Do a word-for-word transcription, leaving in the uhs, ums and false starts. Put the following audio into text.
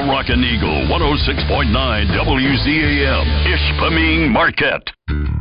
The Rockin' Eagle, one oh six point nine W Z A M, Ishpeming Marquette.